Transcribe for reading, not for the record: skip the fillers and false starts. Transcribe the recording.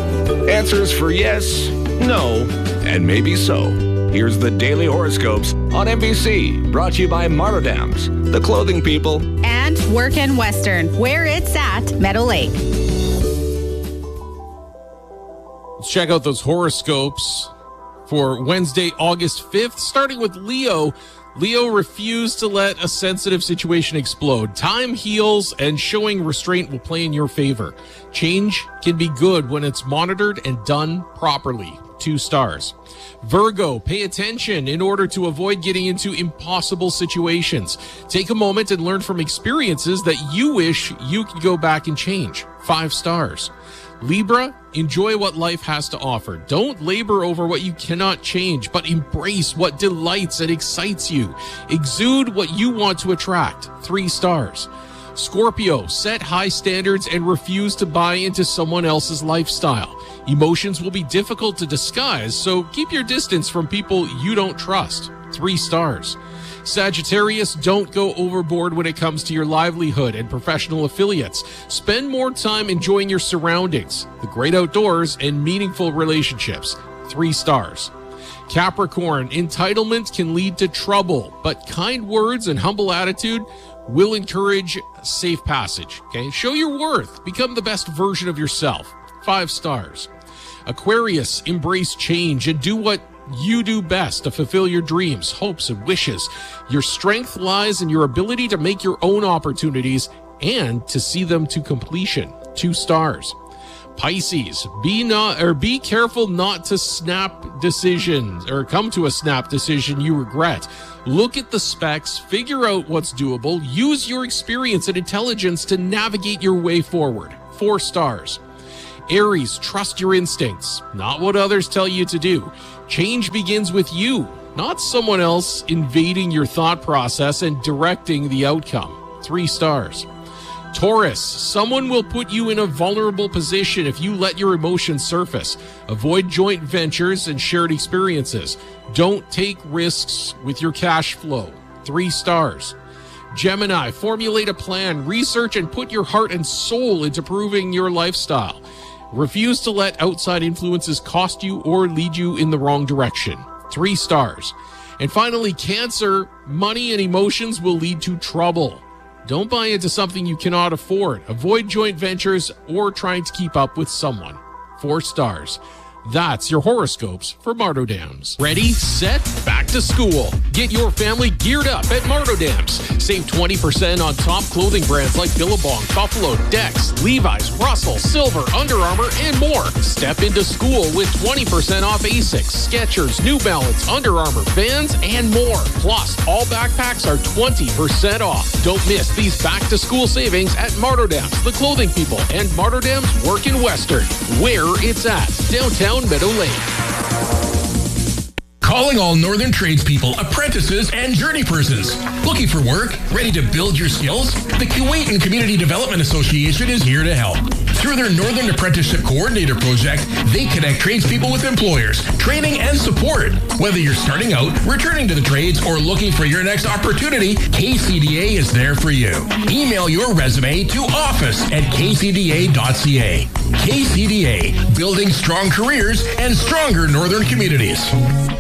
Answers for yes, no, and maybe so. Here's the Daily Horoscopes on NBC, brought to you by Martodams, the clothing people. And Work in Western, where it's at Meadow Lake. Let's check out those horoscopes for Wednesday, August 5th, starting with Leo. Leo refused to let a sensitive situation explode. Time heals, and showing restraint will play in your favor. Change can be good when it's monitored and done properly. 2 stars. Virgo, pay attention in order to avoid getting into impossible situations. Take a moment and learn from experiences that you wish you could go back and change. 5 stars. Libra, enjoy what life has to offer. Don't labor over what you cannot change, but embrace what delights and excites you. Exude what you want to attract. 3 stars. Scorpio, set high standards and refuse to buy into someone else's lifestyle. Emotions will be difficult to disguise, so keep your distance from people you don't trust. 3 stars. Sagittarius, don't go overboard when it comes to your livelihood and professional affiliates. Spend more time enjoying your surroundings, the great outdoors, and meaningful relationships. 3 stars. Capricorn, entitlement can lead to trouble, but kind words and humble attitude will encourage safe passage. Okay, show your worth. Become the best version of yourself. 5 stars. Aquarius, embrace change and do what you do best to fulfill your dreams, hopes, and wishes. Your strength lies in your ability to make your own opportunities and to see them to completion. 2 stars. Pisces, be careful not to snap decisions or come to a snap decision you regret. Look at the specs, figure out what's doable, use your experience and intelligence to navigate your way forward. 4 stars. Aries, trust your instincts, not what others tell you to do. Change begins with you, not someone else invading your thought process and directing the outcome. 3 stars. Taurus, someone will put you in a vulnerable position if you let your emotions surface. Avoid joint ventures and shared experiences. Don't take risks with your cash flow. 3 stars. Gemini, formulate a plan, research, and put your heart and soul into improving your lifestyle. Refuse to let outside influences cost you or lead you in the wrong direction. 3 stars. And finally, Cancer, money and emotions will lead to trouble. Don't buy into something you cannot afford. Avoid joint ventures or trying to keep up with someone. 4 stars. That's your horoscopes for Martodams. Ready, set, back to school. Get your family geared up at Martodams. Save 20% on top clothing brands like Billabong, Buffalo, Dex, Levi's, Russell, Silver, Under Armour, and more. Step into school with 20% off Asics, Skechers, New Balance, Under Armour, Vans, and more. Plus, all backpacks are 20% off. Don't miss these back-to-school savings at Martodams, the clothing people, and Martodams Work in Western, where it's at. Downtown Meadow Lake. Calling all northern tradespeople, apprentices, and journey persons. Looking for work? Ready to build your skills? The Kuwaitan Community Development Association is here to help. Through their Northern Apprenticeship Coordinator project, they connect tradespeople with employers, training, and support. Whether you're starting out, returning to the trades, or looking for your next opportunity, KCDA is there for you. Email your resume to office@kcda.ca. KCDA, building strong careers and stronger northern communities.